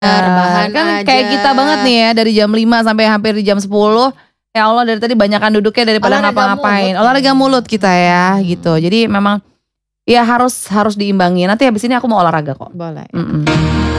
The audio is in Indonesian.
rebahan Kan aja. kayak kita banget nih ya, dari jam 5 sampai hampir di jam 10. Ya Allah, dari tadi banyakan duduknya daripada Olahraga ngapa-ngapain. mulut ya. Olahraga mulut kita ya gitu. Jadi memang ya harus diimbangi. Nanti habis ini aku mau olahraga kok. Boleh. Mm-mm.